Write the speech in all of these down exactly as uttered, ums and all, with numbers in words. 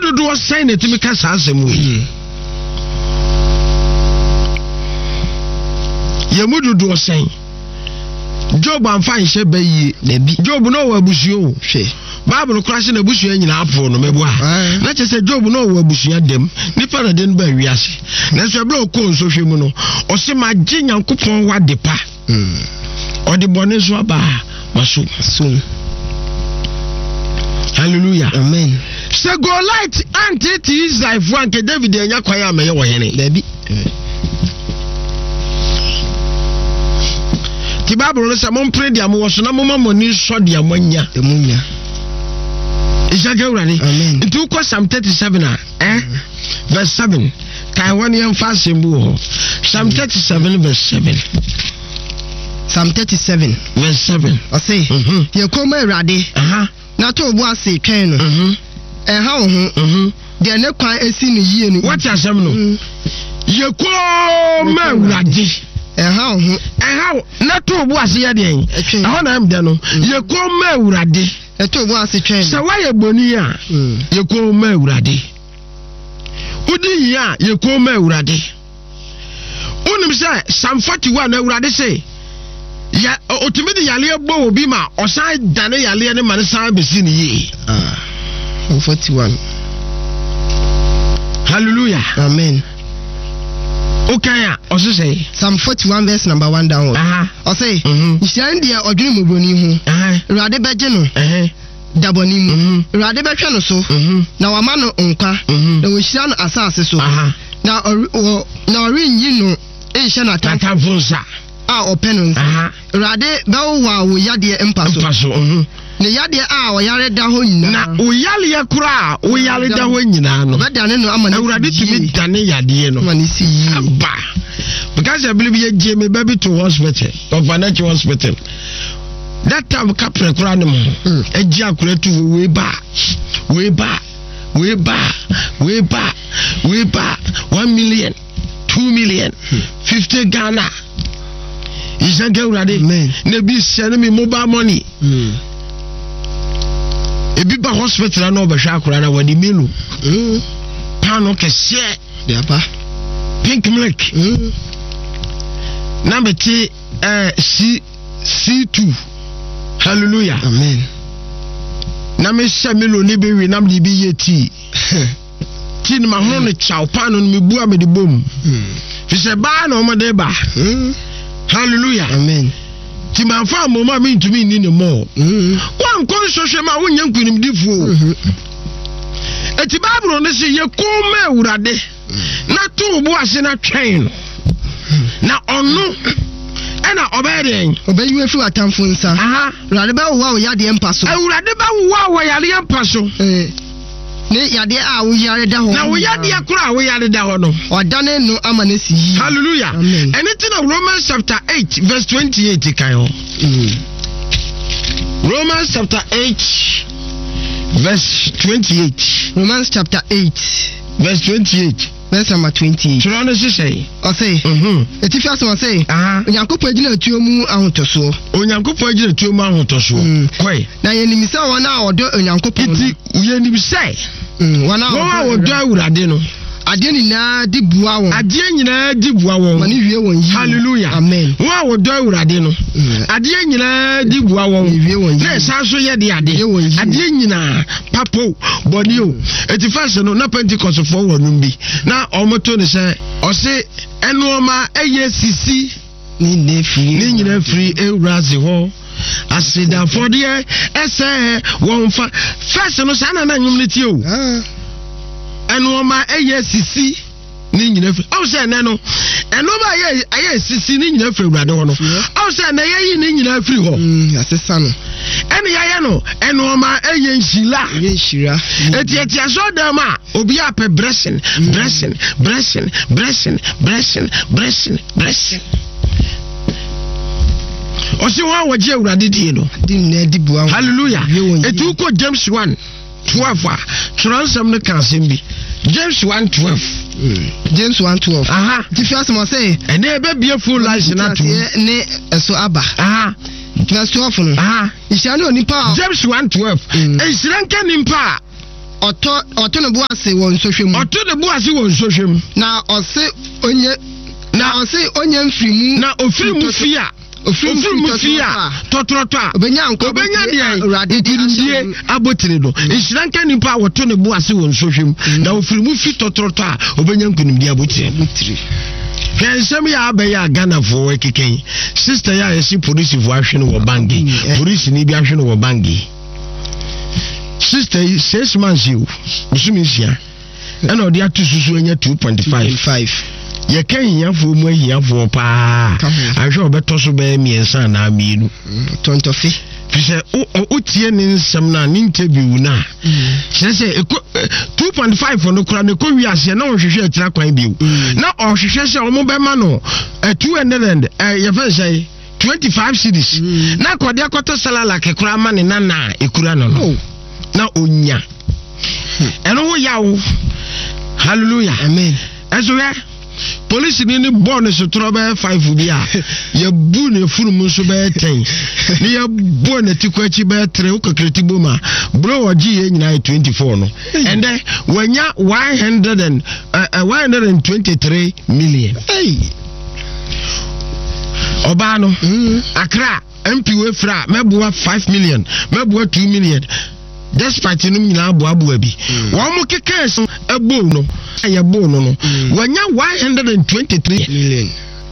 do do sign it me ka sa asem we ye mu do do sign Job am fan she bayi Job no wa busuo hwe Bible crash na busuo nyina apo no mebo a na che se Job no wa busuo dem nipa na den ba wiase na so bla ko nso hwe mu no o se ma gye Nyankopɔn wa depa mm o de bone so aba maso so hallelujah amen se go light anti ti Israel fu anke David enya kwan ameye wo hene dabi ti Bible no se mo pray dia mo so na mo mamoni so dia mo nya emunya Isaka urani amen itu ko Psalm thirty-seven a eh verse seven kai one yam fasembu ho Psalm thirty-seven verse seven Psalm thirty-seven verse seven I say mhm ye koma Awurade aha na to obu ase twen no mhm eh ha wo ho mhm de ne kwan esi no yie no what asem no ye koma Awurade eh ha wo eh ha na to obu ase ye de en ha na am de no ye koma Awurade eto bo ase twen se wa ye boni a ye ko ma Awurade udi ya ye ko ma Awurade unim se Psalm forty-one Awurade se ya otimidi yale ebo obi ma osan dane yale ne man san besi ni yi ah forty-one hallelujah amen okay ya oso say Psalm forty-one verse number one down aha o say nsian dia odwene moboni hu aha Awurade beje no eh daboni mu Awurade betwe no so na wama no nkwa na wo hira no asase so na na ori nyi no ehye na tatamfunsa a openons aha Awurade bewo wa wo yade empaso empaso ne yade a wo yare da ho nyina na wo yale ye kura wo yare da ho nyina no bedane no amana Awurade timi dane yade no amana si yi aba because I believe you je me baby to hospital of financial hospital that time kapre kura no eji akura tu we ba we ba we ba we ba we ba one million two million fifty Ghana Isaka Awurade na bi sene me mobile money mm ebi ba hospital na obehwa akura na wadi menu mm pano kese ya ba pink milk mm na beti eh C C2 hallelujah amen na me sha melo ne be wi na me bi yeti tin ma ho ne chaw pano me bua me de bom mm fi se ba na o mo de ba mm hallelujah amen ti man fa mo ma me ntumi ni ne mo mm wan kon sohwe ma wonye nkunim difuo eti Bible no se ye ko ma Awurade na to bu ase na twen na onu ena obeden obeyiwe fi atamfo nsa aha Awurade ba wo wa yade empaso Awurade ba wo wa yade empaso eh ne yade a wo yare da ho na wo yade akura wo yare da ho no odane no amane si yi hallelujah anything of Romans chapter eight verse twenty-eight kan ho Romans chapter eight verse twenty-eight Romans chapter eight verse twenty-eight verse number twenty-eight so no say o say mhm eti fi aso say ah Onyankopon agina tuo mu ahotoso Onyankopon agina tuo mu ahotoso koi na ye nimisa wana odo Onyankopon iti ye nimisa mm wana odo Awurade no ade nyina di bua won ade nyina di bua won mani wie won yi hallelujah amen wa odo Awurade no ade nyina di bua won wie won yi na sanso ye de ade ade nyina papo bonio eti fase no na Pentecost for wonum bi na omoto ne se o se enuoma eye sisi ni ne free ni nyina free Ewuraze ho asida for there ese won fa fase no sana na nyum ne ti o ah enuoma eye sisi ni nyina free o se ne no enuoma eye eye sisi ni nyina free Ewurade ho no o se na ye yi ni nyina free ho mm asesa no ene ya no enuoma eye nshila eye nshira eti eti asoda ma obi ape blessing blessing blessing blessing blessing blessing blessing osi wa waje Awurade die no din na dibu hallelujah etu ko James one twelve a transam no kan sembi James one twelve James one twelve aha ti fi asemo say ene ebe bie full life na to ne eso aba aha verse twelve no aha isha no nipa James one twelve e siranka nimpa Oto oto no buase won sohwem. Oto no buase won sohwem. Na ose onye na ose onye mfirimu na ofirimu fia. Ofirimu fia. Totroto a. Obenya nko obenya de ikirindie abotire no. Ehyiranka nipa woto no buase won sohwem. Na ofirimu fi totroto a obenya nkunimdi abotire. Kensem ya abaya Ghana for keken. Sister ya yesi police vo ahwe no wo bangi. Police ni bi ahwe no wo bangi. Sister six months you musumisia and odi atu susu enya two point five ye kan hiafo mu hiafo pa ahwe obeto so be miensa na mienu tontofi fise o tie ni nsem na ni interview na sese two point five no kura ne ko wiase na ohwehwe atira kwan biu na ohwehwe se o mo be ma no two hundred ye fa say twenty-five cities na kode akoto salala ke kura ma ne nana ekura no no na onya eno wo yawo hallelujah amen eso ya police ni ni born so trobe five bia ye bu ne furu mu so be ten ni ye bu ne tikwachi be three ukakreti boma bro oji ye nyina twenty-four no and then wanya one hundred and uh, one hundred twenty-three million hey obano mm. Accra M P we fra meboa five million meboa two million. Despite no nyina abo abo abi wo mo kekes abo no aye bo no no wanya one hundred twenty-three million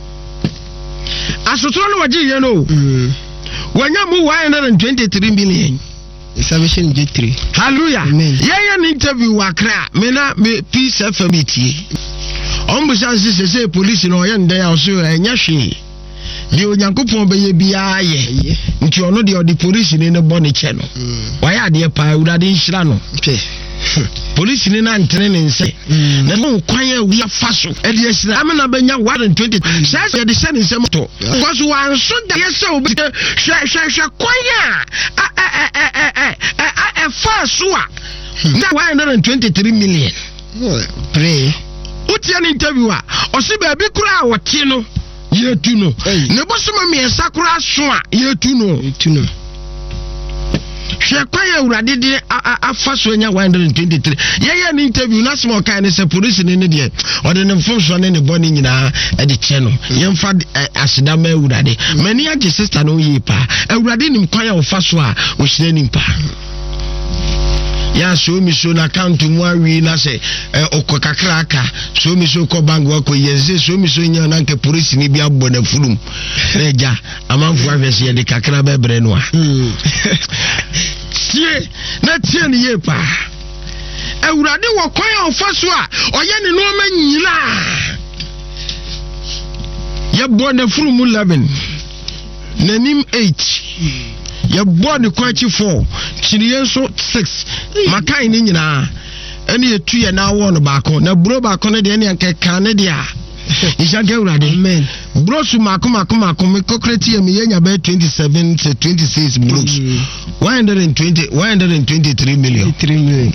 asotro no waji ye no wanya mu one hundred twenty-three million salvation G three hallelujah yeah yeah interview Accra me na me peace F M tie ombu sanse se police no ye ndai aso enya hwe di onyankopon beye bia ye nti ono de odi police ni ne boni che no waya de pa urade nhira no police ni na ntere ne nse na no kwan ya wi afaso e de nhira amena benya one hundred twenty says ye de se ne nsem to because one so da ye se obi hwe hwe hwe kwan ya eh eh eh eh eh faso a na one hundred twenty-three million pray uti an interview a o se ba bi kura a wote no yetu no ne bosoma me sakura so a yetu no yetu no hwe kwaya urade de afaso nya one hundred twenty-three ye ye ni interview na small kind ne se police ne ne de ode ne mfonso ne ne boni nyina e de che no ye mfa asida ma urade mani age sister no yi pa urade nim kwaya ofaso a o hire nim pa ya so mi so na account mu awi na se okokakra aka so mi so ko bank wa ko yense so mi so nya na nke police ni bi abbo na fulum reja amanfu ahwese ye de kakra bebre no a tie na tie ni ye pa ewurade wo kwan ofaso a oye ne no ma nyila ye bo na fulum eleven nanim eight ya body kwachi four chiriye so six makai ni nyina eni etu ye na wo no baako na bro baako ne de eni anke kan ne de a ishanke urade amen bro su mako mako mako me kokreti ye me yenya be twenty-seven to twenty-six bros one hundred twenty one hundred twenty-three million three million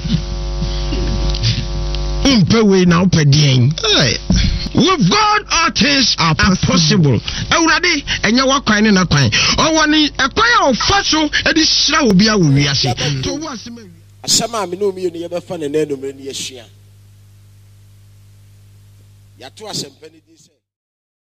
umpe we na opedien with God all things are possible. Ewurade enya wakwan ne na kwan. Owoni ekwan ofaso edi hira obi a wo wiase. To wo asema asema me no mi ne ye befa ne nanu me ne ye hia. Ya to asempani di se